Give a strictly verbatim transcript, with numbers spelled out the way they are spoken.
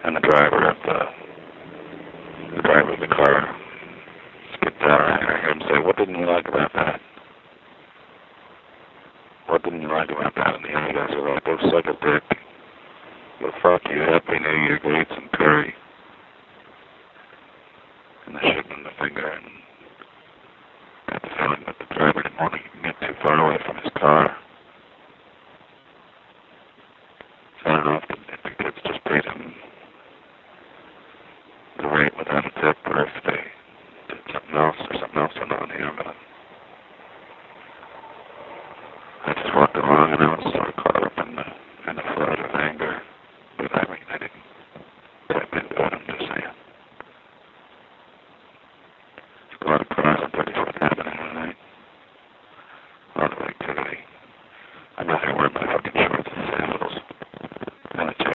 And the driver of the, the driver of the car skipped out. I heard him say, "What didn't you like about that? What didn't you like about that?" And the other guy said, "Well, go suck a dick. Well, fuck you. Happy New Year, Gates and Curry." And I shook him the finger and got the feeling that the driver didn't want to get too far away from his car. So I don't know if the, if the kids just paid him the rate without a tip or if they did something else or something else went on here, but I just walked along and I was sort of caught up in the, in the flood of anger. But I mean, I didn't tap into it, I'm just saying. A lot of cars on thirty-fourth Avenue tonight. A lot of activity. I'm not going to wear my fucking shorts and sandals. And a jacket.